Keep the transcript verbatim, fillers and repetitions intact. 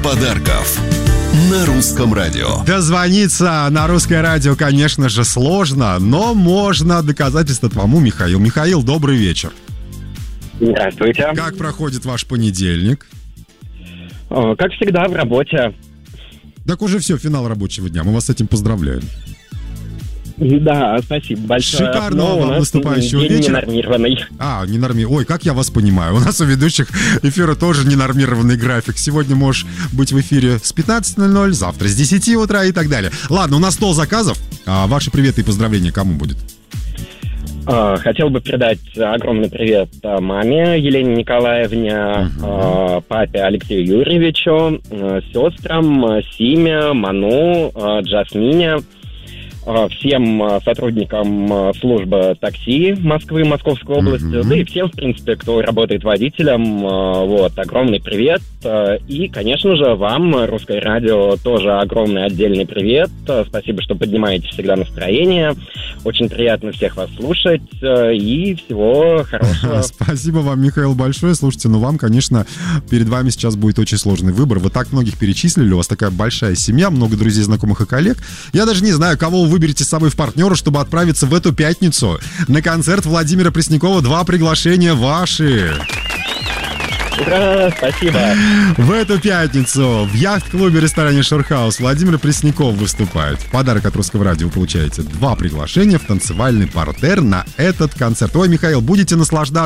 подарков на Русском радио. Дозвониться на Русское радио, конечно же, сложно, но можно. Доказательство тому Михаил. Михаил, добрый вечер. Здравствуйте. Как проходит ваш понедельник? О, как всегда, в работе. Так уже все, финал рабочего дня. Мы вас с этим поздравляем. Да, спасибо большое. Шикарного вам наступающего день вечера. Ненормированный. А, ненормированный. Ой, как я вас понимаю. У нас у ведущих эфира тоже ненормированный график. Сегодня можешь быть в эфире с пятнадцати ноль-ноль, завтра с десяти утра и так далее. Ладно, у нас стол заказов. А ваши приветы и поздравления кому будет? Хотел бы передать огромный привет маме Елене Николаевне, uh-huh. папе Алексею Юрьевичу, сестрам Симе, Ману, Джасмине, всем сотрудникам службы такси Москвы, Московской области, mm-hmm. да и всем, в принципе, кто работает водителем. Вот, огромный привет. И, конечно же, вам, Русское радио, тоже огромный отдельный привет. Спасибо, что поднимаете всегда настроение. Очень приятно всех вас слушать. И всего хорошего. Спасибо вам, Михаил, большое. Слушайте, ну вам, конечно, перед вами сейчас будет очень сложный выбор. Вы так многих перечислили, у вас такая большая семья, много друзей, знакомых и коллег. Я даже не знаю, кого вы выберете с собой в партнеры, чтобы отправиться в эту пятницу на концерт Владимира Преснякова. Два приглашения ваши. Ура, спасибо. В эту пятницу в яхт-клубе ресторане Шорхаус Владимир Пресняков выступает. В подарок от Русского радио вы получаете два приглашения в танцевальный партер на этот концерт. Ой, Михаил, будете наслаждаться